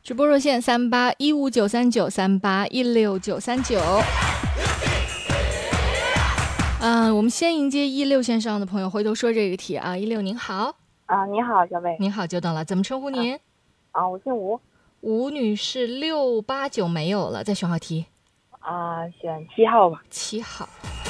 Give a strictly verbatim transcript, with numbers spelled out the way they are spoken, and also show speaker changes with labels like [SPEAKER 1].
[SPEAKER 1] 直播热线三八一五九三九三八一六九三九。嗯，我们先迎接一六线上的朋友，回头说这个题啊。一六您好。
[SPEAKER 2] 啊，你好，小魏。
[SPEAKER 1] 您好，久等了，怎么称呼您？
[SPEAKER 2] 啊，啊我姓吴。
[SPEAKER 1] 吴女士，六八九没有了，再选好题。
[SPEAKER 2] 啊，选七号吧。
[SPEAKER 1] 七号。